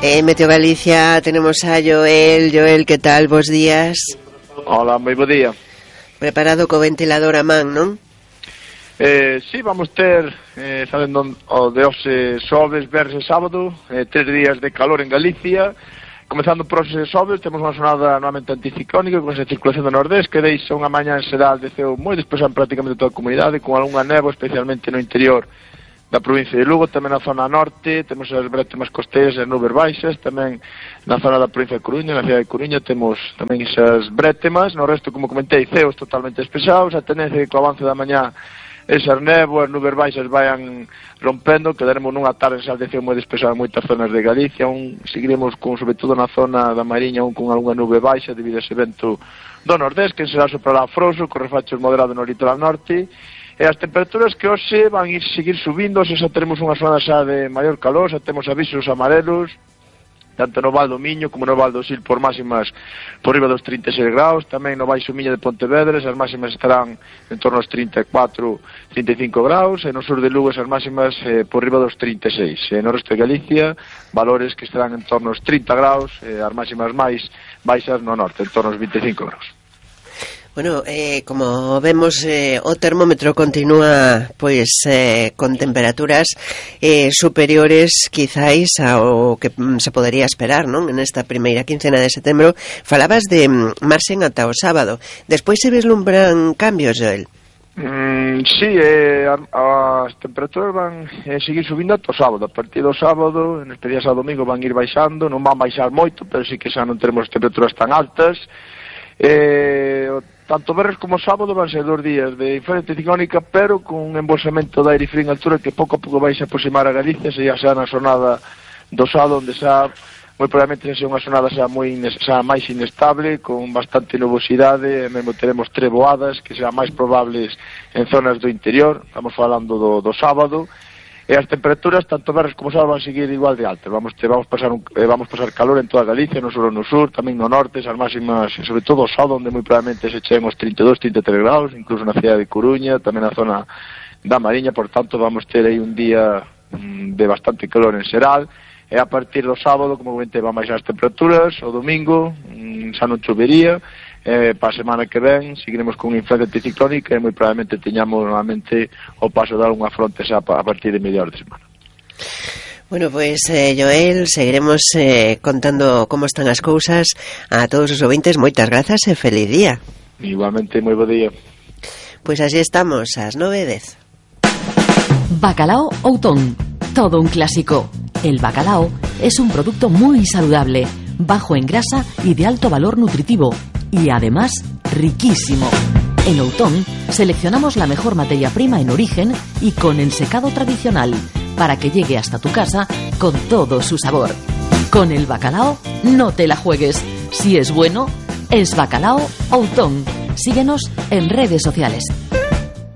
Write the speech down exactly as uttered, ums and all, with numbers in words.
En Meteo Galicia tenemos a Joel. Joel, que tal? Bos días. Hola, moi bo día. Preparado co ventilador a man, non? Eh, sí, vamos ter, eh, sabendo o de hoxe xoves, verse sábado, eh, tres días de calor en Galicia. Comezando por hoxe xoves, temos unha xornada novamente anticiclónica con esa circulación do nordés que deixa unha mañá en xeral de ceo moi despexado en prácticamente toda a comunidade, con algunha néboa, especialmente no interior da provincia de Lugo, tamén na zona norte, temos as brétemas costeiras e nubes baixas, tamén na zona da provincia de Coruña, na cidade de Coruña, temos tamén esas brétemas, no resto, como comentei, ceos totalmente despexados, a tendencia de que o avance da mañá esas néboas, nubes baixas vayan rompendo, quedaremos nunha tarde en de ceo moi despexada en moitas zonas de Galicia, un seguiremos con, sobre todo na zona da Mariña, un con algunha nube baixa debido a ese vento do nordés, que será soprará froso, con refachos moderados no litoral norte. E as temperaturas que hoxe van ir seguir subindo, se xa teremos unha zona xa de maior calor, xa temos avisos amarelos, tanto no Val do Miño como no Val do Sil por máximas por riba dos trinta e seis graus, tamén no Baixo Miño de Pontevedra, as máximas estarán en torno aos trinta e catro, trinta e cinco graus, e no sur de Lugo as máximas eh, por riba dos trinta e seis. E no resto de Galicia, valores que estarán en torno aos trinta graus, e as máximas máis baixas no norte, en torno aos vinte e cinco graus. Bueno, eh, como vemos, eh, o termómetro continúa pois eh, con temperaturas eh, superiores quizáis ao que mm, se podería esperar, non? En esta primeira quincena de setembro. Falabas de mm, marxen ata o sábado. Despois se vislumbran cambios, Joel? Mm, sí, eh, as temperaturas van eh, seguir subindo ata o sábado. A partir do sábado, en este día sábado domingo, van ir baixando, non van baixar moito, pero sí que xa non teremos temperaturas tan altas. Eh, tanto verres como sábado van ser dos días de influencia anticiclónica, pero con un embolsamento de aire frío en altura que pouco a pouco vai se aproximar a Galicia, se xa na xornada do sábado, onde xa moi probablemente xa unha xornada xa moi xa máis inestable, con bastante nubosidade, e mesmo teremos treboadas que xa máis probables en zonas do interior. Estamos falando do, do sábado. E as temperaturas, tanto verres como sábado, van seguir igual de altas. Vamos, te, vamos, pasar un, eh, vamos pasar calor en toda Galicia, no sur no sur, tamén no norte, as máximas, sobre todo o sábado, onde moi probablemente se cheguen os trinta e dous, trinta e tres graus, incluso na cidade de Coruña, tamén na zona da Mariña. Por tanto, vamos ter aí un día mm, de bastante calor en xeral, e a partir do sábado, como comentei, van baixar as temperaturas, o domingo mm, xa non chovería. Eh, para a semana que ven seguiremos con unha influencia anticiclónica e moi probablemente teñamos normalmente o paso de algunha fronte xa a partir de media hora de semana. Bueno, pois, eh, Joel, seguiremos eh, contando como están as cousas a todos os ouvintes. Moitas grazas e feliz día. Igualmente, moi bo día. Pois así estamos, ás nove e dez. Bacalao Outón, todo un clásico. El bacalao es un producto muy saludable, bajo en grasa y de alto valor nutritivo. Y además, riquísimo. En Outón seleccionamos la mejor materia prima en origen y con el secado tradicional para que llegue hasta tu casa con todo su sabor. Con el bacalao no te la juegues. Si es bueno, es Bacalao Outón. Síguenos en redes sociales.